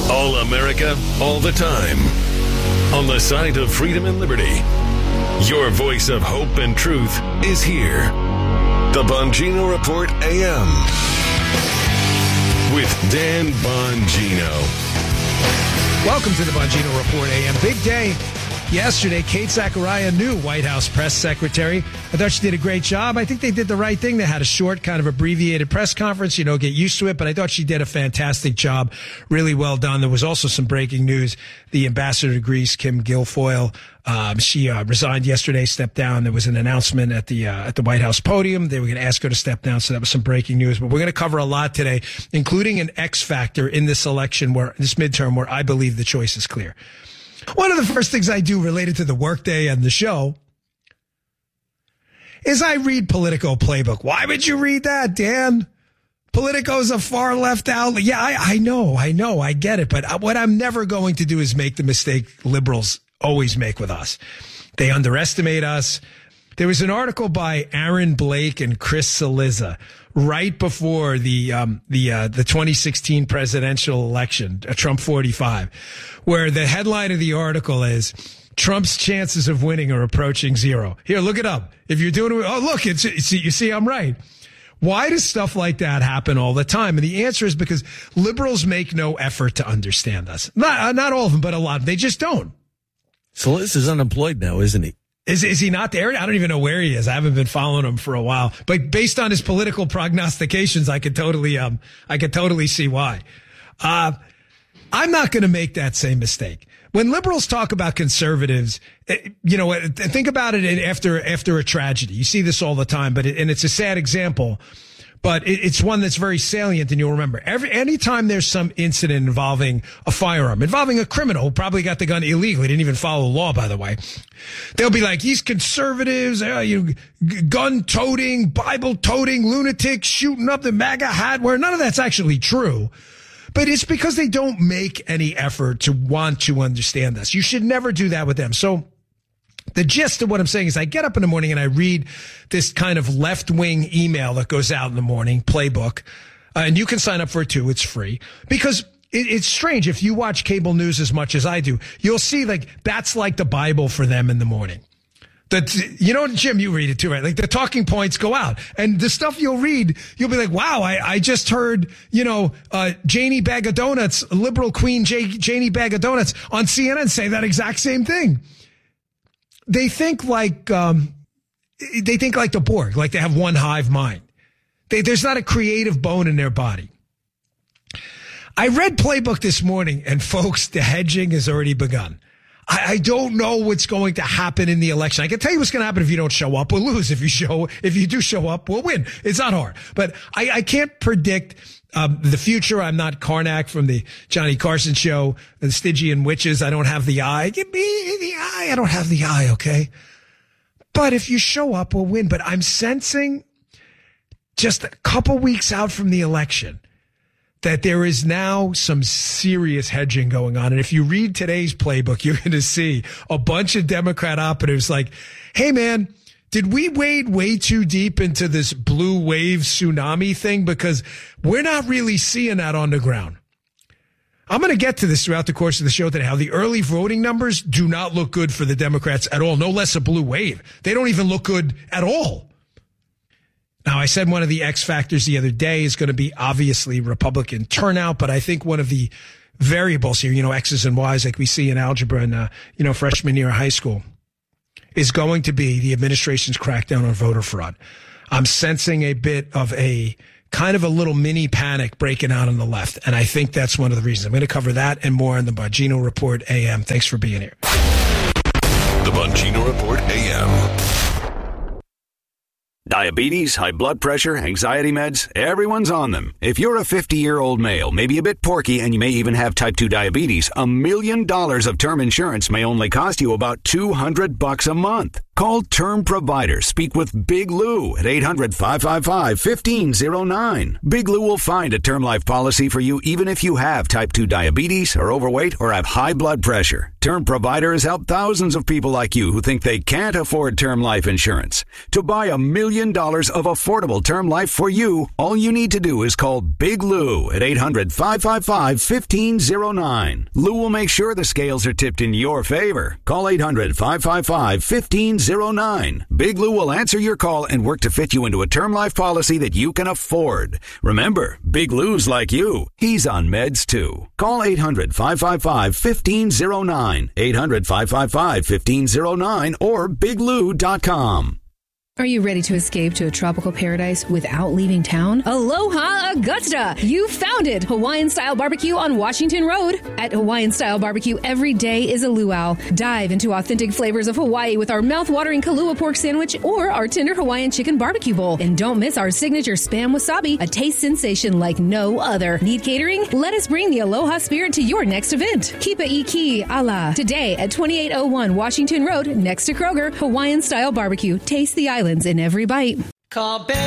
All America, all the time. On the side of freedom and liberty. Your voice of hope and truth is here. The Bongino Report AM. With Dan Bongino. Welcome to the Bongino Report AM. Big day yesterday. Kate Zachariah, new White House press secretary. I thought she did a great job. I think they did the right thing. They had a short, kind of abbreviated press conference, get used to it. But I thought she did a fantastic job. Really well done. There was also some breaking news. The ambassador to Greece, Kim Guilfoyle, she resigned yesterday, stepped down. There was an announcement at the White House podium. They were going to ask her to step down. So that was some breaking news. But we're going to cover a lot today, including an X factor in this election, this midterm, where I believe the choice is clear. One of the first things I do related to the workday and the show is I read Politico Playbook. Why would you read that, Dan? Politico's a far left outlet. Yeah, I know, I get it. But what I'm never going to do is make the mistake liberals always make with us. They underestimate us. There was an article by Aaron Blake and Chris Cillizza right before the 2016 presidential election, Trump 45, where the headline of the article is Trump's chances of winning are approaching zero. Here, look it up. If you're doing it, oh, look, you see, I'm right. Why does stuff like that happen all the time? And the answer is because liberals make no effort to understand us. Not all of them, but a lot of them. They just don't. Cillizza is unemployed now, isn't he? Is he not there? I don't even know where he is. I haven't been following him for a while. But based on his political prognostications, I could totally see why. I'm not going to make that same mistake. When liberals talk about conservatives, think about it after a tragedy. You see this all the time, and it's a sad example, but it's one that's very salient, and you'll remember. Anytime there's some incident involving a firearm, involving a criminal who probably got the gun illegally, didn't even follow the law, by the way, they'll be like, these conservatives, gun-toting, Bible-toting lunatics shooting up the MAGA hat, where none of that's actually true. But it's because they don't make any effort to want to understand us. You should never do that with them. So the gist of what I'm saying is I get up in the morning and I read this kind of left-wing email that goes out in the morning, Playbook, and you can sign up for it too. It's free. Because it's strange. If you watch cable news as much as I do, you'll see that's like the Bible for them in the morning. Jim, you read it too, right? Like the talking points go out and the stuff you'll read, you'll be like, wow, I just heard, Janie Bag of Donuts, liberal queen Janie Bag of Donuts on CNN say that exact same thing. They think like the Borg, like they have one hive mind. There's not a creative bone in their body. I read Playbook this morning and folks, the hedging has already begun. I don't know what's going to happen in the election. I can tell you what's going to happen if you don't show up. We'll lose. If you do show up, we'll win. It's not hard. But I can't predict the future. I'm not Karnak from the Johnny Carson show, the Stygian witches. I don't have the eye. Give me the eye. I don't have the eye, okay? But if you show up, we'll win. But I'm sensing just a couple weeks out from the election that there is now some serious hedging going on. And if you read today's Playbook, you're going to see a bunch of Democrat operatives like, hey, man, did we wade way too deep into this blue wave tsunami thing? Because we're not really seeing that on the ground. I'm going to get to this throughout the course of the show today, how the early voting numbers do not look good for the Democrats at all, no less a blue wave. They don't even look good at all. Now, I said one of the X factors the other day is going to be obviously Republican turnout, but I think one of the variables here, X's and Y's like we see in algebra in, freshman year of high school, is going to be the administration's crackdown on voter fraud. I'm sensing a bit of a kind of a little mini panic breaking out on the left, and I think that's one of the reasons. I'm going to cover that and more on the Bongino Report AM. Thanks for being here. The Bongino Report AM. Diabetes, high blood pressure, anxiety meds, everyone's on them. If you're a 50-year-old male, maybe a bit porky, and you may even have type 2 diabetes, $1 million of term insurance may only cost you about $200 a month. Call Term Provider. Speak with Big Lou at 800-555-1509. Big Lou will find a term life policy for you even if you have type 2 diabetes, are overweight, or have high blood pressure. Term Provider has helped thousands of people like you who think they can't afford term life insurance. To buy $1 million of affordable term life for you, all you need to do is call Big Lou at 800-555-1509. Lou will make sure the scales are tipped in your favor. Call 800-555-1509. Big Lou will answer your call and work to fit you into a term life policy that you can afford. Remember, Big Lou's like you. He's on meds too. Call 800-555-1509. 800-555-1509 or biglou.com. Are you ready to escape to a tropical paradise without leaving town? Aloha Augusta! You found it! Hawaiian-style barbecue on Washington Road. At Hawaiian-style barbecue, every day is a luau. Dive into authentic flavors of Hawaii with our mouth-watering Kalua pork sandwich or our tender Hawaiian chicken barbecue bowl. And don't miss our signature Spam Wasabi, a taste sensation like no other. Need catering? Let us bring the Aloha spirit to your next event. Kipa Iki Ala. Today at 2801 Washington Road, next to Kroger, Hawaiian-style barbecue. Taste the island in every bite. Call